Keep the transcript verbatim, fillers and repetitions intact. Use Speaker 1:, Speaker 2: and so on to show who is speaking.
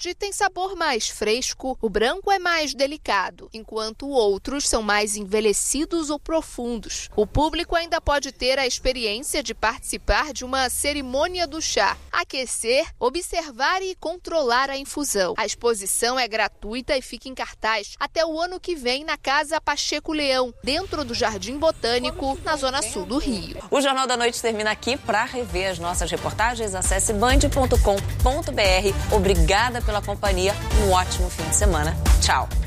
Speaker 1: verde tem sabor mais fresco, o branco é mais delicado, enquanto outros são mais envelhecidos ou profundos. O público ainda pode ter a experiência de participar de uma cerimônia do chá, aquecer, observar e controlar a infusão. A exposição é gratuita e fica em cartaz até o ano que vem na Casa Pacheco Leão, dentro do Jardim Botânico, na Zona Sul do Rio.
Speaker 2: O Jornal da Noite termina aqui. Para rever as nossas reportagens, acesse band ponto com ponto br. Obrigada pela companhia. Um ótimo fim de semana. Tchau.